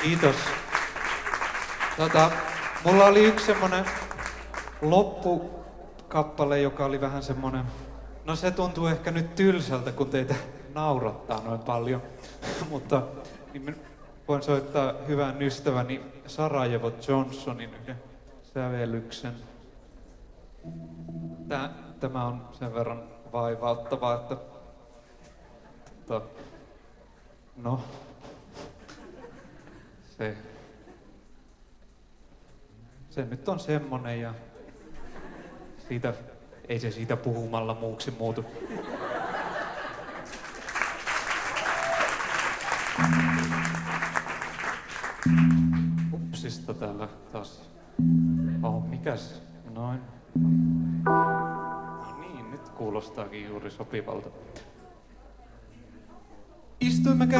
Kiitos. Mulla oli yksi semmonen loppukappale, joka oli vähän semmonen... No se tuntuu ehkä nyt tylsältä, kun teitä naurattaa noin paljon. Mutta niin voin soittaa hyvän ystäväni Sarajevo Johnsonin yhden sävellyksen. Tämä on sen verran vaivauttavaa, että... No... Se nyt on semmonen ja ei se siitä puhumalla muuksi muutu. Upsista täällä taas. Mikäs? Noin. No niin, nyt kuulostaakin juuri sopivalta. Istuimme